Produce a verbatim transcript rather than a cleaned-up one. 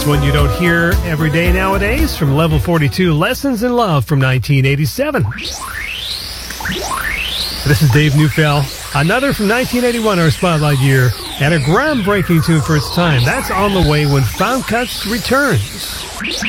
one you don't hear every day nowadays from Level forty-two, Lessons in Love from nineteen eighty-seven. This is Dave Neufeld. Another from nineteen eighty-one, our Spotlight year, and a groundbreaking tune for its time. That's On the Way when Found Cuts returns.